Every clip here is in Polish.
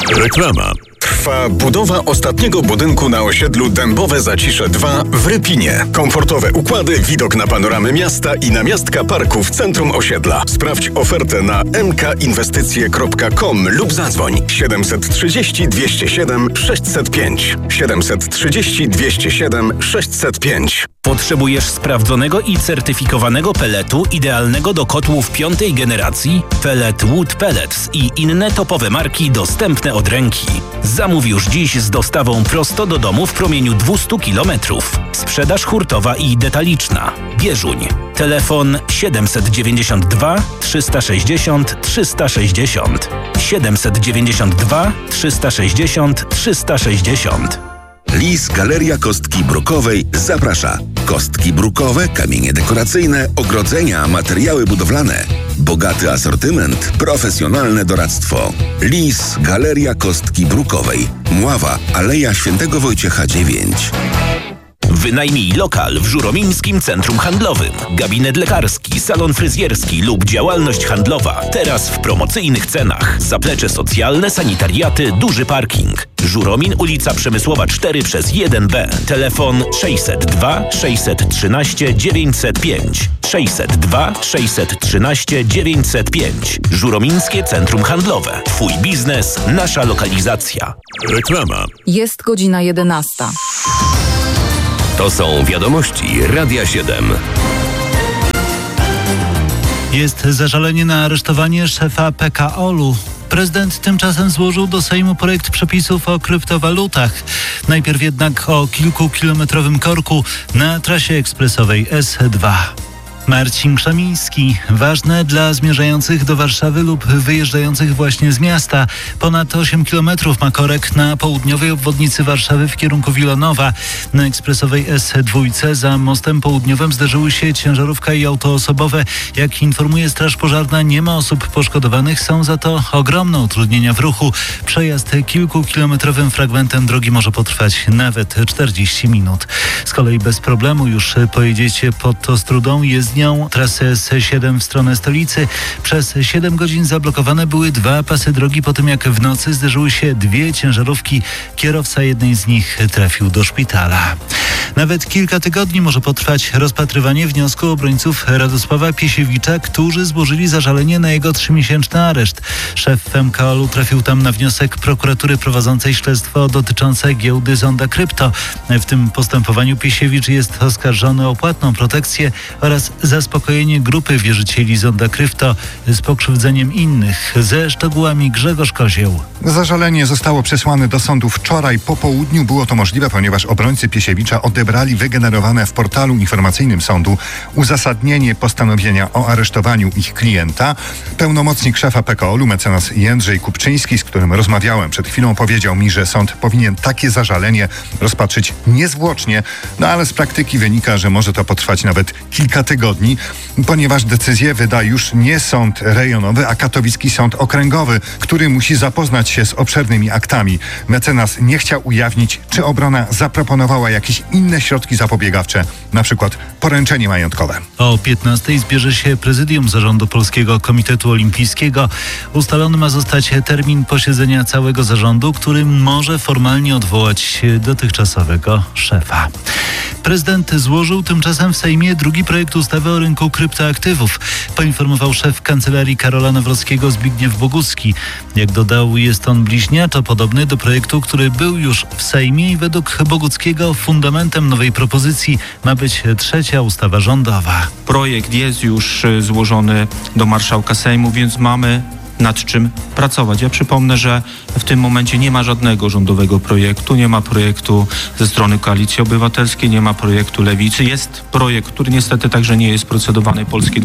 Reklama. Trwa budowa ostatniego budynku na osiedlu Dębowe Zacisze 2 w Rypinie. Komfortowe układy, widok na panoramę miasta i namiastka parku w centrum osiedla. Sprawdź ofertę na mkinwestycje.com lub zadzwoń 730 207 605. 730 207 605. Potrzebujesz sprawdzonego i certyfikowanego peletu idealnego do kotłów 5. generacji? Pellet Wood Pellets i inne topowe marki dostępne od ręki. Zamów już dziś z dostawą prosto do domu w promieniu 200 km. Sprzedaż hurtowa i detaliczna. Bieżuń. Telefon 792 360 360. 792 360 360. Lis Galeria Kostki Brukowej zaprasza. Kostki brukowe, kamienie dekoracyjne, ogrodzenia, materiały budowlane. Bogaty asortyment, profesjonalne doradztwo. Lis Galeria Kostki Brukowej. Mława, Aleja Świętego Wojciecha 9. Wynajmij lokal w Żuromińskim Centrum Handlowym. Gabinet lekarski, salon fryzjerski lub działalność handlowa. Teraz w promocyjnych cenach. Zaplecze socjalne, sanitariaty, duży parking. Żuromin, ulica Przemysłowa 4/1B. Telefon 602 613 905. 602 613 905. Żuromińskie Centrum Handlowe. Twój biznes, nasza lokalizacja. Reklama. Jest godzina 11. To są wiadomości Radia 7. Jest zażalenie na aresztowanie szefa PKO-u. Prezydent tymczasem złożył do Sejmu projekt przepisów o kryptowalutach. Najpierw jednak o kilkukilometrowym korku na trasie ekspresowej S2. Marcin Krzemiński. Ważne dla zmierzających do Warszawy lub wyjeżdżających właśnie z miasta. Ponad 8 km ma korek na południowej obwodnicy Warszawy w kierunku Wilanowa. Na ekspresowej S2 za mostem południowym zderzyły się ciężarówka i auto osobowe. Jak informuje Straż Pożarna, nie ma osób poszkodowanych, są za to ogromne utrudnienia w ruchu. Przejazd kilkukilometrowym fragmentem drogi może potrwać nawet 40 minut. Z kolei bez problemu już pojedziecie pod Ostrudą, jezdnią trasę S7 w stronę stolicy. Przez 7 godzin zablokowane były 2 pasy drogi po tym, jak w nocy zderzyły się 2 ciężarówki. Kierowca jednej z nich trafił do szpitala. Nawet kilka tygodni może potrwać rozpatrywanie wniosku obrońców Radosława Piesiewicza, którzy złożyli zażalenie na jego 3-miesięczny areszt. Szef MKOL-u trafił tam na wniosek prokuratury prowadzącej śledztwo dotyczące giełdy Zonda Krypto. W tym postępowaniu Piesiewicz jest oskarżony o płatną protekcję oraz zaspokojenie grupy wierzycieli Zonda Krypto z pokrzywdzeniem innych. Ze szczegółami Grzegorz Kozieł. Zażalenie zostało przesłane do sądu wczoraj po południu. Było to możliwe, ponieważ obrońcy Piesiewicza odebrali wygenerowane w portalu informacyjnym sądu uzasadnienie postanowienia o aresztowaniu ich klienta. Pełnomocnik szefa PKO-u, mecenas Jędrzej Kupczyński, z którym rozmawiałem przed chwilą, powiedział mi, że sąd powinien takie zażalenie rozpatrzyć niezwłocznie, ale z praktyki wynika, że może to potrwać nawet kilka tygodni, ponieważ decyzję wyda już nie sąd rejonowy, a katowicki sąd okręgowy, który musi zapoznać się z obszernymi aktami. Mecenas nie chciał ujawnić, czy obrona zaproponowała jakieś inne środki zapobiegawcze, na przykład poręczenie majątkowe. O 15:00 zbierze się prezydium zarządu Polskiego Komitetu Olimpijskiego. Ustalony ma zostać termin posiedzenia całego zarządu, który może formalnie odwołać dotychczasowego szefa. Prezydent złożył tymczasem w Sejmie drugi projekt ustawy o rynku kryptoaktywów, poinformował szef kancelarii Karola Nawrockiego Zbigniew Bogucki. Jak dodał, jest on bliźniaczo podobny do projektu, który był już w Sejmie i według Boguckiego fundamentem nowej propozycji ma być trzecia ustawa rządowa. Projekt jest już złożony do marszałka Sejmu, więc mamy nad czym pracować. Ja przypomnę, że w tym momencie nie ma żadnego rządowego projektu, nie ma projektu ze strony Koalicji Obywatelskiej, nie ma projektu Lewicy. Jest projekt, który niestety także nie jest procedowany, Polski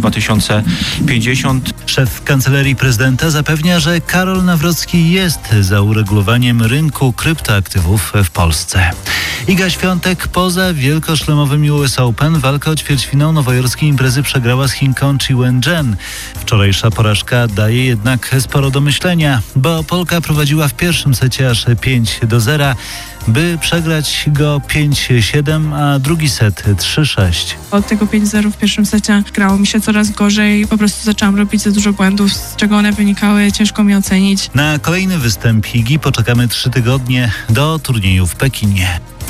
2050. Szef Kancelarii Prezydenta zapewnia, że Karol Nawrocki jest za uregulowaniem rynku kryptoaktywów w Polsce. Iga Świątek poza wielkoszlemowym US Open walkę o ćwierćfinał nowojorskiej imprezy przegrała z Chinką Chi Wen-jen. Wczorajsza porażka daje jednak jednak sporo do myślenia, bo Polka prowadziła w pierwszym secie aż 5-0, by przegrać go 5-7, a drugi set 3-6. Od tego 5-0 w pierwszym secie grało mi się coraz gorzej. Po prostu zaczęłam robić za dużo błędów, z czego one wynikały, ciężko mi ocenić. Na kolejny występ Igi poczekamy 3 tygodnie do turnieju w Pekinie.